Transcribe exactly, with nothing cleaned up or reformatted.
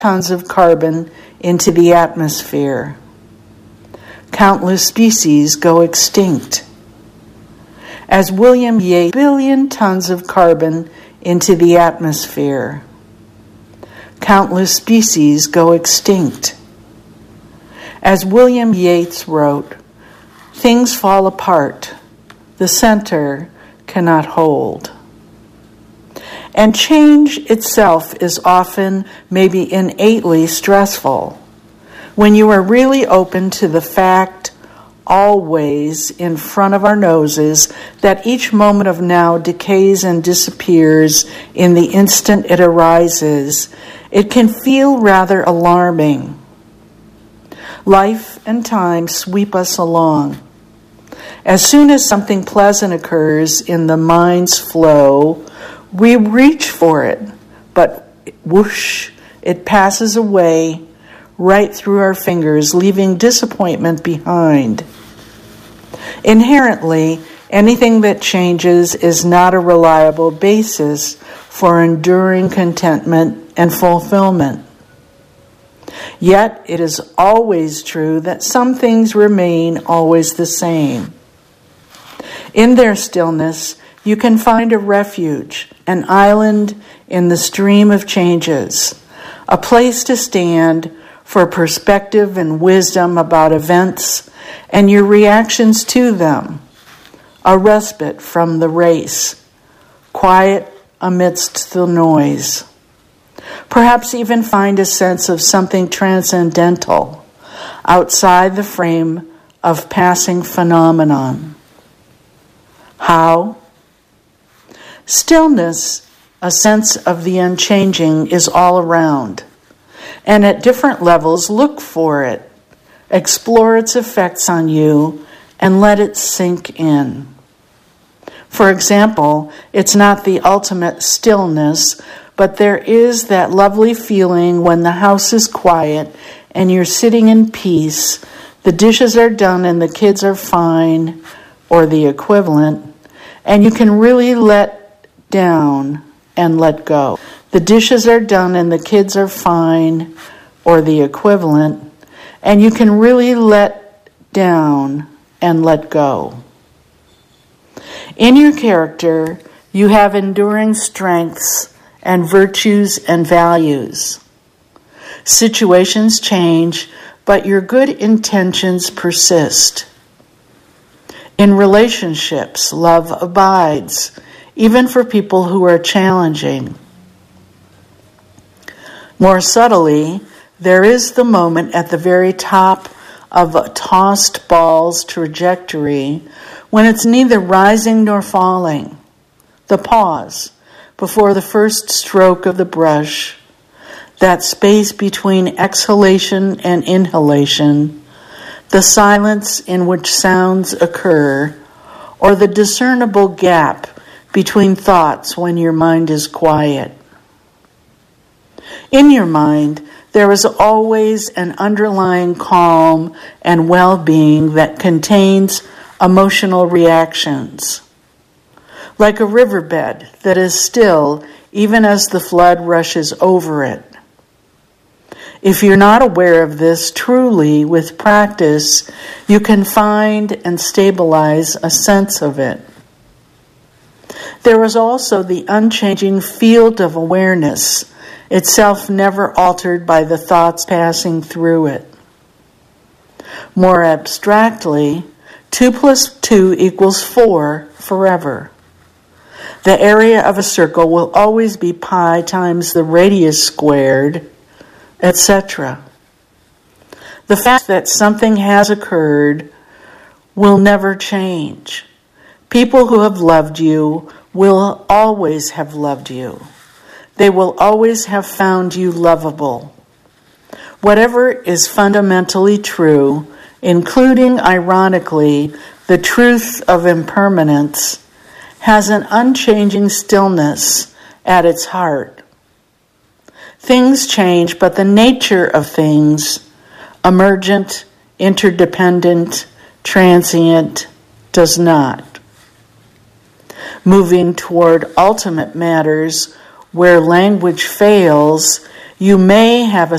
tons of carbon into the atmosphere. Countless species go extinct. As William Yeats, billion tons of carbon into the atmosphere. Countless species go extinct. As William Yeats wrote, things fall apart. The center cannot hold. And change itself is often, maybe innately stressful. When you are really open to the fact, always in front of our noses, that each moment of now decays and disappears in the instant it arises, it can feel rather alarming. Life and time sweep us along. As soon as something pleasant occurs in the mind's flow, we reach for it, but whoosh, it passes away right through our fingers, leaving disappointment behind. Inherently, anything that changes is not a reliable basis for enduring contentment and fulfillment. Yet, it is always true that some things remain always the same. In their stillness, you can find a refuge, an island in the stream of changes, a place to stand for perspective and wisdom about events and your reactions to them, a respite from the race, quiet amidst the noise. Perhaps even find a sense of something transcendental outside the frame of passing phenomenon. How? Stillness, a sense of the unchanging, is all around. And at different levels, look for it. Explore its effects on you and let it sink in. For example, it's not the ultimate stillness, but there is that lovely feeling when the house is quiet and you're sitting in peace, the dishes are done and the kids are fine, or the equivalent, and you can really let down and let go. The dishes are done and the kids are fine, or the equivalent, and you can really let down and let go. In your character, you have enduring strengths and virtues and values. Situations change, but your good intentions persist. In relationships, love abides, even for people who are challenging. More subtly, there is the moment at the very top of a tossed ball's trajectory when it's neither rising nor falling. The pause before the first stroke of the brush, that space between exhalation and inhalation, the silence in which sounds occur, or the discernible gap between thoughts when your mind is quiet. In your mind, there is always an underlying calm and well-being that contains emotional reactions. Like a riverbed that is still even as the flood rushes over it. If you're not aware of this truly with practice, you can find and stabilize a sense of it. There is also the unchanging field of awareness, itself never altered by the thoughts passing through it. More abstractly, two plus two equals four forever. The area of a circle will always be pi times the radius squared, et cetera. The fact that something has occurred will never change. People who have loved you will always have loved you. They will always have found you lovable. Whatever is fundamentally true, including, ironically, the truth of impermanence, has an unchanging stillness at its heart. Things change, but the nature of things, emergent, interdependent, transient, does not. Moving toward ultimate matters, where language fails, You may have a